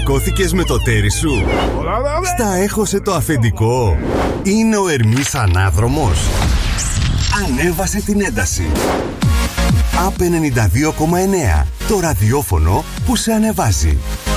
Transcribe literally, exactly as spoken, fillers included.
Κώθηκες με το τέρι σου. Στα έχωσε το αφεντικό. Είναι ο Ερμής ανάδρομος. Ανέβασε την ένταση. Απ ενενήντα δύο κόμμα εννέα. Το ραδιόφωνο που σε ανεβάζει.